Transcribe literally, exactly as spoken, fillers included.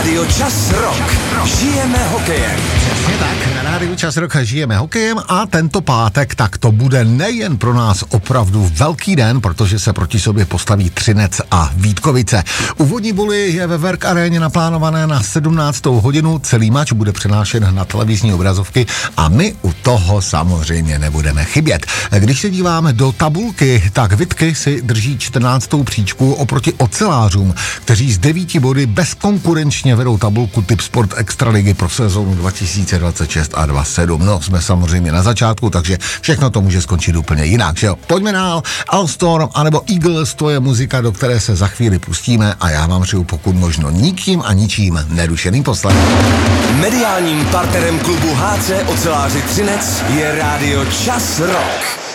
Rádio Čas Rock. Žijeme hokejem. Přesně tak, na Rádiu Čas Rock žijeme hokejem a tento pátek tak to bude nejen pro nás opravdu velký den, protože se proti sobě postaví Třinec a Vítkovice. Úvodní boli je ve Werk Aréně naplánované na sedmnáctou hodinu, celý mač bude přenášen na televizní obrazovky a my u toho samozřejmě nebudeme chybět. Když se díváme do tabulky, tak Vitky si drží čtrnáctou příčku oproti ocelářům, kteří z devíti body bezkonkurenčně vedou tabulku Tipsport Extraligy pro sezónu dva tisíce dvacet šest a dvacet sedm. No, jsme samozřejmě na začátku, takže všechno to může skončit úplně jinak, že jo? Pojďme dál. Alstorm anebo Eagles, to je muzika, do které se za chvíli pustíme a já vám přeju pokud možno nikým a ničím nerušený poslech. Mediálním partnerem klubu H C Oceláři Třinec je Rádio Čas Rock.